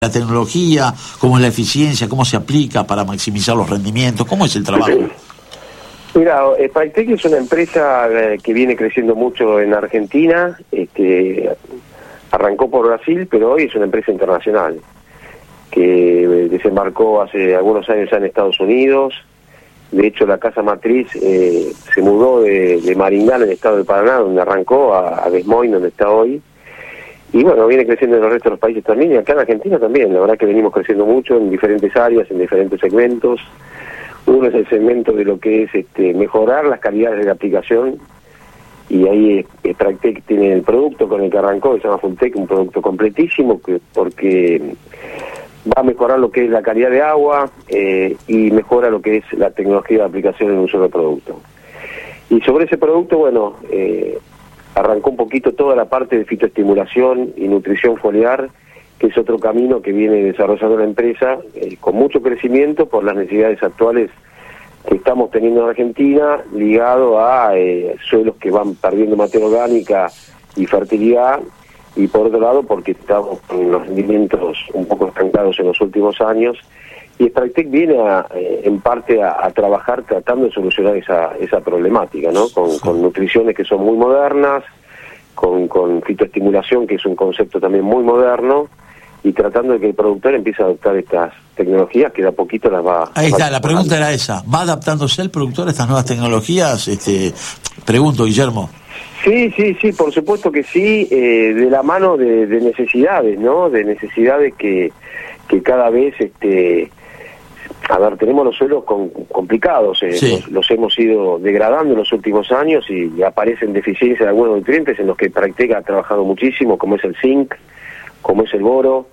la tecnología, cómo es la eficiencia, cómo se aplica para maximizar los rendimientos, cómo es el trabajo. Mira, Sprytec es una empresa que viene creciendo mucho en Argentina, arrancó por Brasil, pero hoy es una empresa internacional, que desembarcó hace algunos años ya en Estados Unidos. De hecho, la casa matriz se mudó de Maringá, en el estado de Paraná, donde arrancó, a Des Moines, donde está hoy. Y bueno, viene creciendo en el resto de los países también, y acá en Argentina también. La verdad que venimos creciendo mucho en diferentes áreas, en diferentes segmentos. Uno es el segmento de lo que es mejorar las calidades de la aplicación, y ahí Sprytec tiene el producto con el que arrancó, que se llama Fulltech, un producto completísimo, porque va a mejorar lo que es la calidad de agua y mejora lo que es la tecnología de aplicación en un solo producto. Y sobre ese producto, bueno, arrancó un poquito toda la parte de fitoestimulación y nutrición foliar, que es otro camino que viene desarrollando la empresa con mucho crecimiento por las necesidades actuales que estamos teniendo en Argentina, ligado a suelos que van perdiendo materia orgánica y fertilidad, y por otro lado porque estamos con los rendimientos un poco estancados en los últimos años, y Sprytec viene en parte a trabajar tratando de solucionar esa problemática, ¿no? Con nutriciones que son muy modernas, con fitoestimulación, que es un concepto también muy moderno, y tratando de que el productor empiece a adoptar estas tecnologías que de a poquito las va... Ahí está, la pregunta era esa. ¿Va adaptándose el productor a estas nuevas tecnologías? Pregunto, Guillermo. Sí, por supuesto que sí, de la mano de necesidades, ¿no? De necesidades que cada vez... A ver, tenemos los suelos complicados, sí. los hemos ido degradando en los últimos años y aparecen deficiencias de algunos nutrientes en los que Sprytec ha trabajado muchísimo, como es el zinc, como es el boro,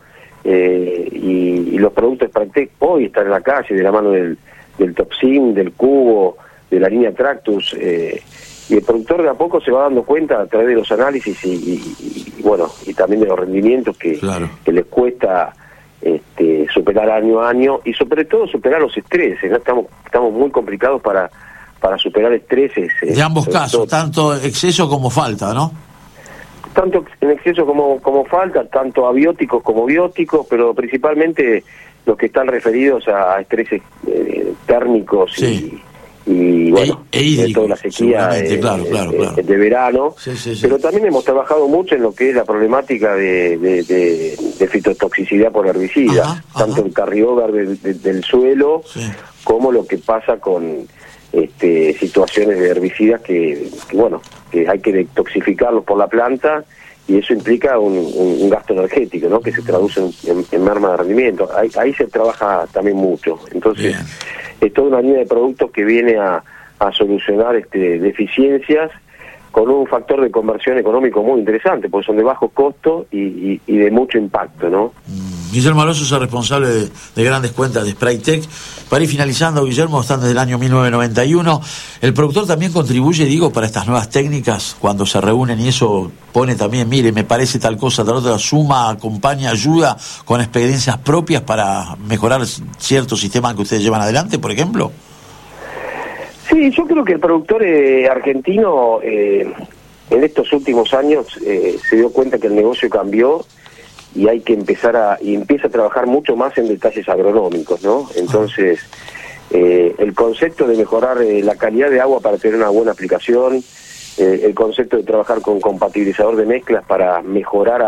y los productos Sprytec hoy están en la calle de la mano del Topsin, del Cubo, de la línea Tractus, y el productor de a poco se va dando cuenta a través de los análisis y bueno, y también de los rendimientos que les cuesta superar año a año, y sobre todo superar los estreses, ¿no? Estamos muy complicados para superar estreses. De ambos casos, tanto exceso como falta, ¿no? Tanto en exceso como falta, tanto abióticos como bióticos, pero principalmente los que están referidos a estreses térmicos y bueno, toda la sequía de verano, pero también hemos trabajado mucho en lo que es la problemática de fitotoxicidad por herbicidas, tanto el carryover del suelo como lo que pasa con situaciones de herbicidas que hay que detoxificarlos por la planta, y eso implica un gasto energético, ¿no? Que se traduce en merma de rendimiento. Ahí se trabaja también mucho. Entonces, es toda una línea de productos que viene a solucionar deficiencias con un factor de conversión económico muy interesante, porque son de bajo costo y de mucho impacto, ¿no? Guillermo Alonso es el responsable de grandes cuentas de Sprytec. Para ir finalizando, Guillermo, están desde el año 1991. El productor también contribuye, para estas nuevas técnicas, cuando se reúnen y eso pone también, mire, me parece tal cosa, tal otra, suma, acompaña, ayuda con experiencias propias para mejorar ciertos sistemas que ustedes llevan adelante, por ejemplo. Sí, yo creo que el productor argentino en estos últimos años se dio cuenta que el negocio cambió y hay que empieza a trabajar mucho más en detalles agronómicos, ¿no? Entonces, el concepto de mejorar la calidad de agua para tener una buena aplicación, el concepto de trabajar con compatibilizador de mezclas para mejorar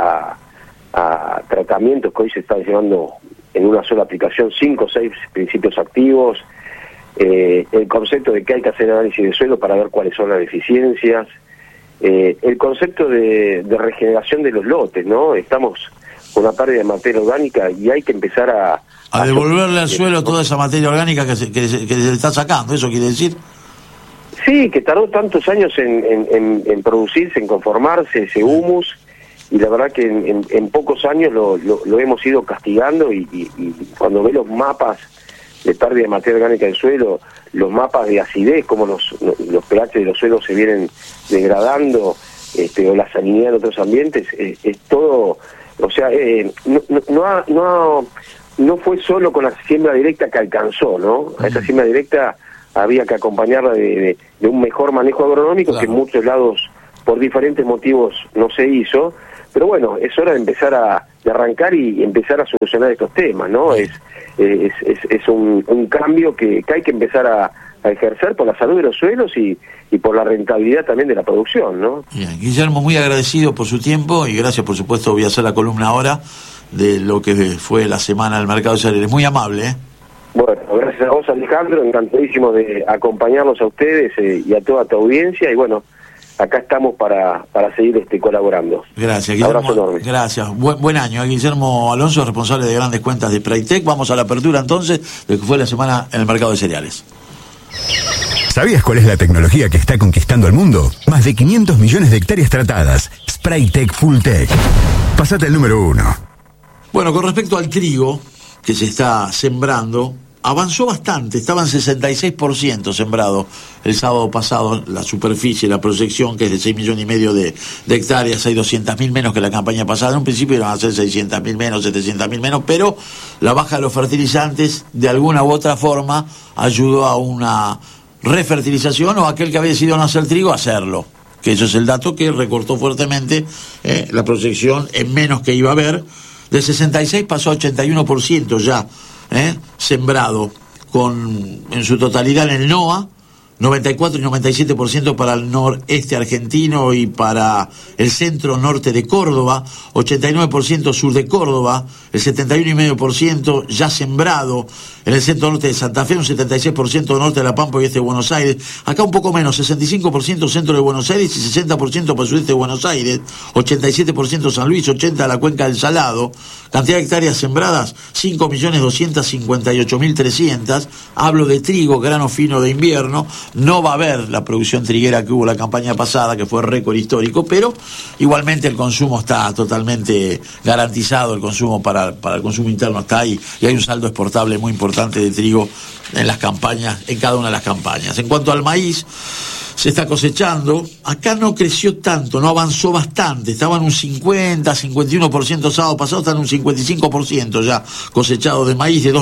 a tratamientos que hoy se están llevando en una sola aplicación, 5 o 6 principios activos, el concepto de que hay que hacer análisis de suelo para ver cuáles son las deficiencias, el concepto de regeneración de los lotes, ¿no? Estamos con una pérdida de materia orgánica y hay que empezar a devolverle al suelo toda esa materia orgánica que se le está sacando, ¿eso quiere decir? Sí, que tardó tantos años en producirse, en conformarse ese humus, y la verdad que en pocos años lo hemos ido castigando, y cuando ve los mapas de pérdida de materia orgánica del suelo, los mapas de acidez, como los pH de los suelos se vienen degradando, o la salinidad en otros ambientes, es todo, o sea, no fue solo con la siembra directa que alcanzó, ¿no? A esa siembra directa había que acompañarla de un mejor manejo agronómico, que en muchos lados, por diferentes motivos, no se hizo, pero bueno, es hora de empezar de arrancar y empezar a solucionar estos temas, ¿no? Es un cambio que hay que empezar a ejercer por la salud de los suelos y por la rentabilidad también de la producción, ¿no? Bien, Guillermo, muy agradecido por su tiempo y gracias, por supuesto. Voy a hacer la columna ahora de lo que fue la semana del mercado de cereales. Muy amable, ¿eh? Bueno, gracias a vos, Alejandro, encantadísimo de acompañarlos a ustedes y a toda tu audiencia, y bueno, acá estamos para seguir colaborando. Gracias, Guillermo. Abrazo enorme. Gracias. Buen año. Guillermo Alonso, responsable de grandes cuentas de Spraytec. Vamos a la apertura entonces de lo que fue la semana en el mercado de cereales. ¿Sabías cuál es la tecnología que está conquistando el mundo? Más de 500 millones de hectáreas tratadas. Spraytec Fulltech. Pasate el número 1. Bueno, con respecto al trigo que se está sembrando, avanzó bastante, estaba en 66% sembrado el sábado pasado, la superficie, la proyección, que es de 6,5 millones de hectáreas, hay 200.000 menos que la campaña pasada. En un principio iban a ser 600.000 menos, 700.000 menos, pero la baja de los fertilizantes de alguna u otra forma ayudó a una refertilización, o aquel que había decidido no hacer trigo, hacerlo, que eso es el dato que recortó fuertemente la proyección en menos que iba a haber. De 66 pasó a 81% ya sembrado, en su totalidad en el NOA, 94 y 97% para el noreste argentino y para el centro norte de Córdoba, 89% sur de Córdoba, el 71,5% ya sembrado en el centro norte de Santa Fe, un 76% norte de La Pampa y este de Buenos Aires, acá un poco menos, 65% centro de Buenos Aires y 60% para el sudeste de Buenos Aires, 87% San Luis, 80% la cuenca del Salado, cantidad de hectáreas sembradas, 5.258.300, hablo de trigo, grano fino de invierno. No va a haber la producción triguera que hubo la campaña pasada, que fue récord histórico, pero igualmente el consumo está totalmente garantizado, el consumo para el consumo interno está ahí, y hay un saldo exportable muy importante de trigo en las campañas, en cada una de las campañas. En cuanto al maíz, se está cosechando, acá no creció tanto, no avanzó bastante, estaba en un 50-51% sábado pasado, está en un 55% ya cosechado de maíz, de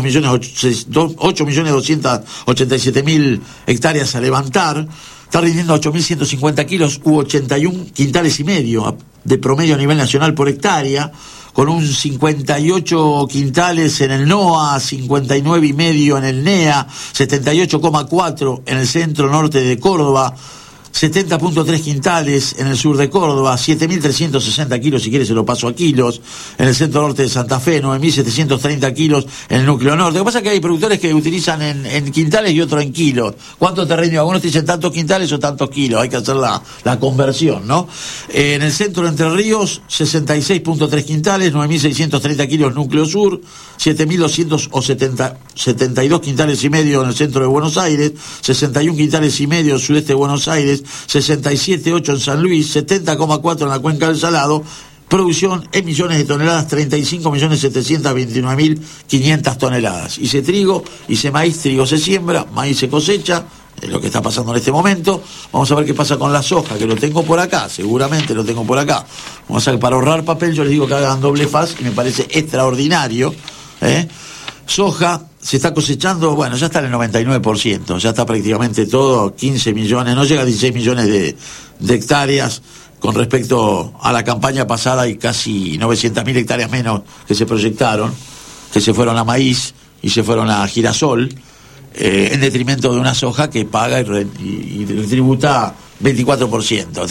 8.287.000 hectáreas a levantar, está rindiendo 8.150 kilos u 81 quintales y medio de promedio a nivel nacional por hectárea, con un 58 quintales en el NOA, 59,5 en el NEA, 78,4 en el centro norte de Córdoba, 70,3 quintales en el sur de Córdoba, 7.360 kilos, si quieres se lo paso a kilos, en el centro norte de Santa Fe, 9.730 kilos en el núcleo norte. Lo que pasa es que hay productores que utilizan en quintales y otros en kilos. ¿Cuánto te rindió? Algunos te dicen tantos quintales o tantos kilos, hay que hacer la conversión, ¿no? En el centro de Entre Ríos, 66,3 quintales, 9.630 kilos núcleo sur, 7.272 quintales y medio en el centro de Buenos Aires, 61 quintales y medio en el sudeste de Buenos Aires, 67,8 en San Luis, 70,4 en la cuenca del Salado, producción en millones de toneladas, 35.729.500 toneladas. Hice trigo, hice maíz, trigo se siembra, maíz se cosecha, es lo que está pasando en este momento. Vamos a ver qué pasa con la soja, que lo tengo por acá, seguramente lo tengo por acá. Vamos a ver, para ahorrar papel yo les digo que hagan doble faz y me parece extraordinario. Soja se está cosechando, bueno, ya está en el 99%, ya está prácticamente todo, 15 millones, no llega a 16 millones de hectáreas. Con respecto a la campaña pasada hay casi 900.000 hectáreas menos que se proyectaron, que se fueron a maíz y se fueron a girasol, en detrimento de una soja que paga y tributa 24%,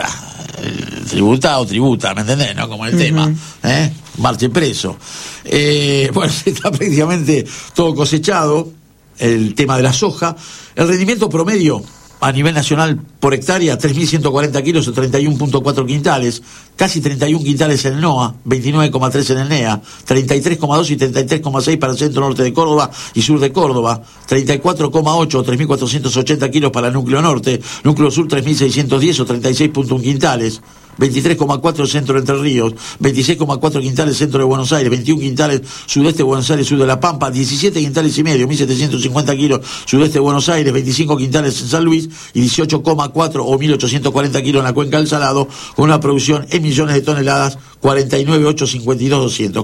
tributa, ¿me entendés? ¿No? Como el tema, marche preso. Bueno, está prácticamente todo cosechado, el tema de la soja. El rendimiento promedio a nivel nacional por hectárea, 3.140 kilos o 31,4 quintales, casi 31 quintales en el NOA, 29,3 en el NEA, 33,2 y 33,6 para el centro norte de Córdoba y sur de Córdoba, 34,8 o 3.480 kilos para el núcleo norte, núcleo sur 3.610 o 36,1 quintales, 23,4 centro de Entre Ríos, 26,4 quintales centro de Buenos Aires, 21 quintales sudeste de Buenos Aires, sur de La Pampa, 17 quintales y medio, 1.750 kilos sudeste de Buenos Aires, 25 quintales en San Luis y 18,4 o 1.840 kilos en la cuenca del Salado, con una producción en millones de toneladas, 49.852.200,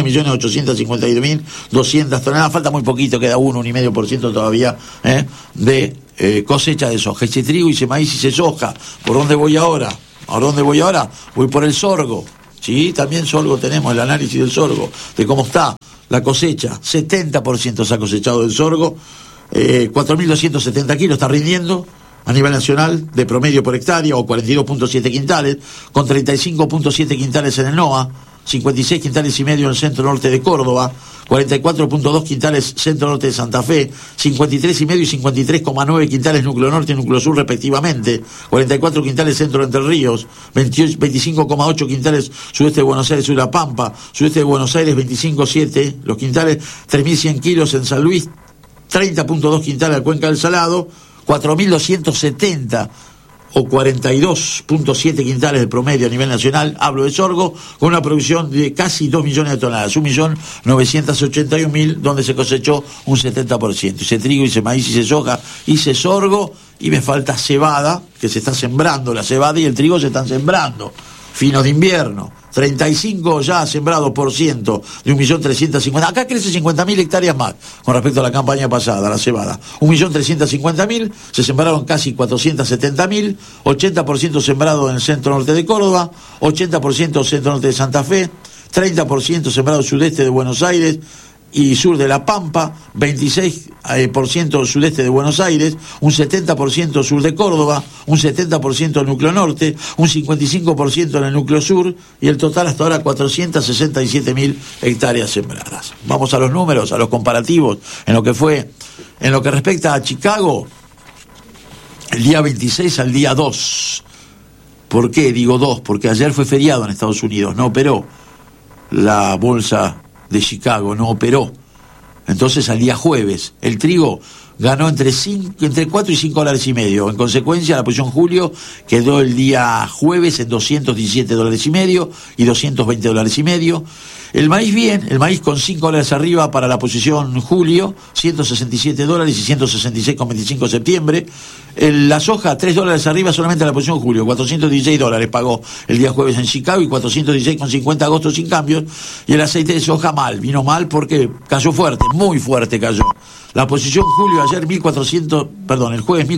49.852.200 toneladas. Falta muy poquito, queda 1,5% todavía de cosecha de soja. Hice trigo, hice maíz, hice soja. ¿Por dónde voy ahora? ¿A dónde voy ahora? Voy por el sorgo. Sí, también sorgo tenemos, el análisis del sorgo, de cómo está la cosecha. 70% se ha cosechado del sorgo, 4.270 kilos está rindiendo a nivel nacional de promedio por hectárea, o 42.7 quintales, con 35.7 quintales en el NOA, 56 quintales y medio en el centro norte de Córdoba, 44.2 quintales centro norte de Santa Fe, 53 y medio y 53,9 quintales núcleo norte y núcleo sur respectivamente, 44 quintales centro de Entre Ríos, 25,8 quintales sudeste de Buenos Aires y La Pampa, sudeste de Buenos Aires 25,7 los quintales, 3.100 kilos en San Luis, 30.2 quintales en Cuenca del Salado, 4.270 o 42.7 quintales de promedio a nivel nacional, hablo de sorgo, con una producción de casi 2 millones de toneladas, 1.981.000, donde se cosechó un 70%. Hice trigo, hice maíz, hice soja, hice sorgo, y me falta cebada, que se está sembrando, la cebada y el trigo se están sembrando, finos de invierno. 35 ya sembrados por ciento de 1.350.000. Acá crece 50.000 hectáreas más con respecto a la campaña pasada, la cebada. 1.350.000, se sembraron casi 470.000, 80% sembrado en el centro norte de Córdoba, 80% centro norte de Santa Fe, 30% sembrado sudeste de Buenos Aires y sur de La Pampa, 26% sudeste de Buenos Aires, un 70% sur de Córdoba, un 70% en el núcleo norte, un 55% en el núcleo sur, y el total hasta ahora 467.000 hectáreas sembradas. Vamos a los números, a los comparativos, en lo que respecta a Chicago, el día 26 al día 2. ¿Por qué digo 2? Porque ayer fue feriado en Estados Unidos, no operó la bolsa de Chicago, no operó. Entonces al día jueves el trigo ganó entre 4 y 5 dólares y medio. En consecuencia, la posición julio quedó el día jueves en 217 dólares y medio y 220 dólares y medio. El maíz bien, el maíz con 5 dólares arriba para la posición julio, 167 dólares y 166,25 septiembre. La soja, 3 dólares arriba solamente en la posición julio, 416 dólares pagó el día jueves en Chicago y 416,50 agosto sin cambios. Y el aceite de soja mal, vino mal porque cayó fuerte, muy fuerte cayó. La posición julio ayer el jueves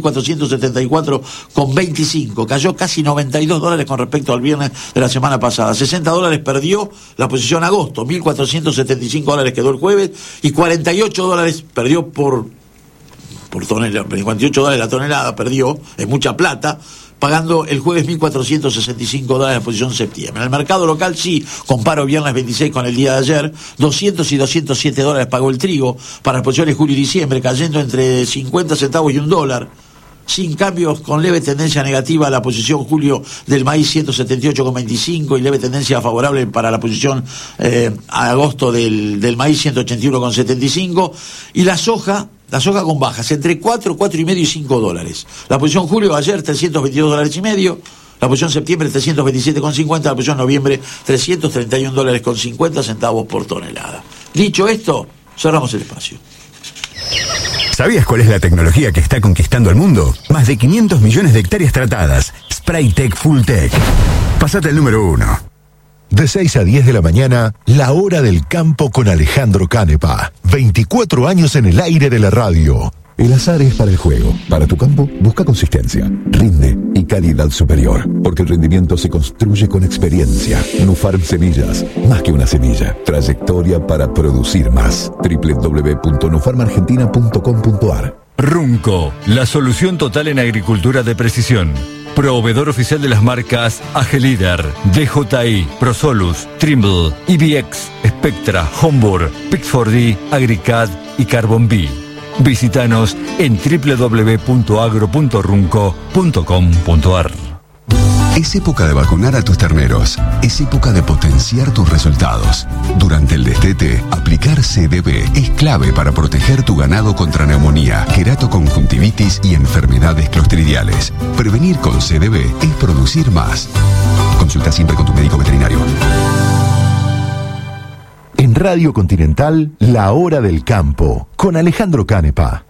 1.474,25, cayó casi 92 dólares con respecto al viernes de la semana pasada. 60 dólares perdió la posición agosto, 1.475 dólares quedó el jueves y 48 dólares perdió por tonelada, 48 dólares la tonelada perdió, es mucha plata, pagando el jueves 1.465 dólares en la posición septiembre. En el mercado local sí, comparo viernes 26 con el día de ayer, 200 y 207 dólares pagó el trigo para las posiciones julio y diciembre, cayendo entre 50 centavos y $1. Sin cambios, con leve tendencia negativa la posición julio del maíz 178,25 y leve tendencia favorable para la posición agosto del maíz 181,75, y la soja con bajas entre 4 y medio y 5 dólares. La posición julio ayer 322 dólares y medio, la posición septiembre 327,50, la posición noviembre 331 dólares con 50 centavos por tonelada. Dicho esto, cerramos el espacio. ¿Sabías cuál es la tecnología que está conquistando el mundo? Más de 500 millones de hectáreas tratadas. Spraytec Fulltech. Pasate el número 1. De 6 a 10 de la mañana, La Hora del Campo con Alejandro Canepa. 24 años en el aire de la radio. El azar es para el juego. Para tu campo, busca consistencia, rinde y calidad superior. Porque el rendimiento se construye con experiencia. Nufarm Semillas, más que una semilla. Trayectoria para producir más. www.nufarmargentina.com.ar. Runco, la solución total en agricultura de precisión. Proveedor oficial de las marcas Agelider, DJI, Prosolus, Trimble, EBX, Spectra, Homburg, Pix4D, Agricad y Carbon B. Visítanos en www.agro.runco.com.ar. Es época de vacunar a tus terneros. Es época de potenciar tus resultados. Durante el destete, aplicar CDB es clave para proteger tu ganado contra neumonía, queratoconjuntivitis y enfermedades clostridiales. Prevenir con CDB es producir más. Consulta siempre con tu médico veterinario. En Radio Continental, La Hora del Campo, con Alejandro Canepa.